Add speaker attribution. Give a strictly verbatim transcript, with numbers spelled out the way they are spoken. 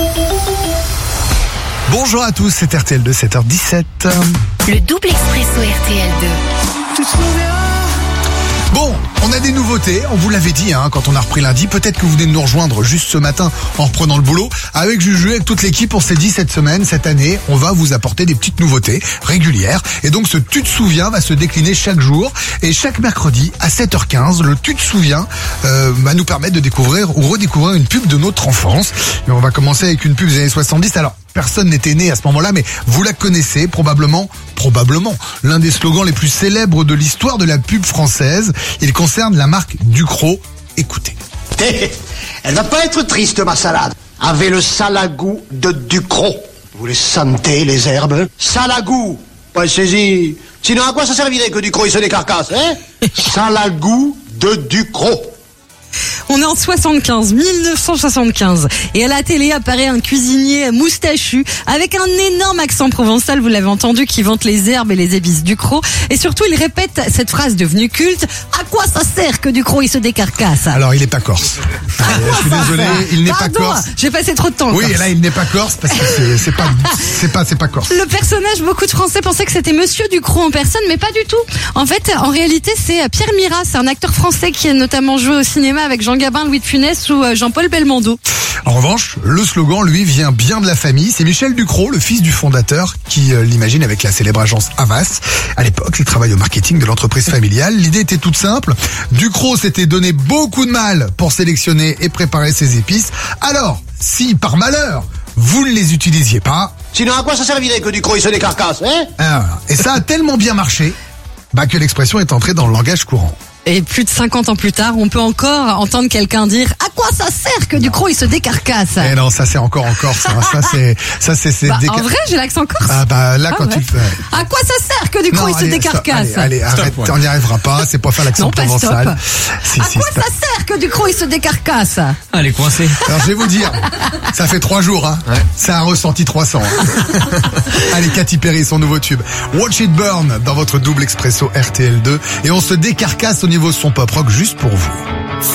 Speaker 1: Bonjour à tous, c'est R T L deux, sept heures dix-sept.
Speaker 2: Le double expresso R T L deux.
Speaker 1: Tu te souviens ? Bon, on a des nouveautés, on vous l'avait dit hein, quand on a repris lundi. Peut-être que vous venez de nous rejoindre juste ce matin en reprenant le boulot. Avec Juju, avec toute l'équipe, on s'est dit cette semaine, cette année, on va vous apporter des petites nouveautés régulières. Et donc ce Tu te souviens va se décliner chaque jour. Et chaque mercredi à sept heures quinze, le Tu te souviens euh, va nous permettre de découvrir ou redécouvrir une pub de notre enfance. Et on va commencer avec une pub des années soixante-dix. Alors, personne n'était né à ce moment-là, mais vous la connaissez probablement, probablement. L'un des slogans les plus célèbres de l'histoire de la pub française. Il concerne la marque Ducros. Écoutez.
Speaker 3: Elle va pas être triste, ma salade. Avec le salagou de Ducros. Vous les sentez, les herbes? Salagou. Pas saisi. Sinon, à quoi ça servirait que Ducros il se décarcasse, hein? Salagou de Ducros.
Speaker 4: On est en soixante-quinze, mille neuf cent soixante-quinze. Et à la télé apparaît un cuisinier moustachu avec un énorme accent provençal, vous l'avez entendu, qui vante les herbes et les épices Ducros. Et surtout, il répète cette phrase devenue culte. À quoi ça sert que Ducros il se décarcasse?
Speaker 1: Alors, il n'est pas corse.
Speaker 4: À
Speaker 1: Euh,
Speaker 4: quoi
Speaker 1: je suis
Speaker 4: ça
Speaker 1: désolé,
Speaker 4: sert
Speaker 1: il n'est pas
Speaker 4: Pardon,
Speaker 1: corse.
Speaker 4: j'ai passé trop de temps.
Speaker 1: Oui,
Speaker 4: quoi.
Speaker 1: et là, il n'est pas corse parce que c'est, c'est pas, c'est pas, c'est pas corse.
Speaker 4: Le personnage, beaucoup de Français pensaient que c'était Monsieur Ducros en personne, mais pas du tout. En fait, en réalité, c'est Pierre Mira, c'est un acteur français qui a notamment joué au cinéma avec Jean Gabin, Louis de Funès ou Jean-Paul Belmondo.
Speaker 1: En revanche, le slogan, lui, vient bien de la famille. C'est Michel Ducros, le fils du fondateur, qui euh, l'imagine avec la célèbre agence Havas. À l'époque, il travaille au marketing de l'entreprise familiale. L'idée était toute simple. Ducros s'était donné beaucoup de mal pour sélectionner et préparer ses épices. Alors, si par malheur, vous ne les utilisiez pas...
Speaker 3: Sinon, à quoi ça servirait que Ducros il se décarcasse, hein?
Speaker 1: Ah, voilà. Et ça a tellement bien marché bah, que l'expression est entrée dans le langage courant.
Speaker 4: Et plus de cinquante ans plus tard, on peut encore entendre quelqu'un dire « À quoi ça sert que Ducros il se décarcasse ?»
Speaker 1: Eh non, ça c'est encore en Corse. Hein. Ça c'est, ça c'est, c'est
Speaker 4: Bah,
Speaker 1: déca-
Speaker 4: en vrai, j'ai l'accent corse.
Speaker 1: Ah bah là
Speaker 4: Ah
Speaker 1: quand
Speaker 4: ouais.
Speaker 1: tu le fais.
Speaker 4: À quoi ça sert que Ducros
Speaker 1: Non,
Speaker 4: il se
Speaker 1: allez,
Speaker 4: décarcasse?
Speaker 1: stop, Allez, allez arrête,
Speaker 5: ouais.
Speaker 1: on n'y arrivera pas. C'est pas faire l'accent
Speaker 4: Non, pas
Speaker 1: provençal.
Speaker 4: stop.
Speaker 1: Si,
Speaker 4: À
Speaker 1: si,
Speaker 4: quoi
Speaker 1: stop.
Speaker 4: ça sert que Ducros il se décarcasse?
Speaker 5: Ah, elle est coincée.
Speaker 1: Alors je vais vous dire, ça fait trois jours, hein.
Speaker 5: Ouais.
Speaker 1: Ça a ressenti trois cents. Hein. Allez, Katy Perry, son nouveau tube. Watch It Burn dans votre double expresso R T L deux. Et on se décarcasse au niveau de son pop rock juste pour vous.